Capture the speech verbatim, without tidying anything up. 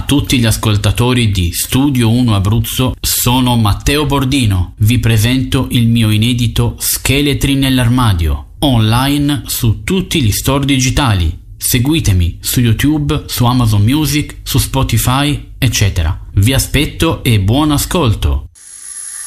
tutti gli ascoltatori di Studio uno Abruzzo, sono Matteo Bordino. Vi presento il mio inedito Scheletri nell'armadio, online su tutti gli store digitali. Seguitemi su YouTube, su Amazon Music, su Spotify, eccetera. Vi aspetto e buon ascolto!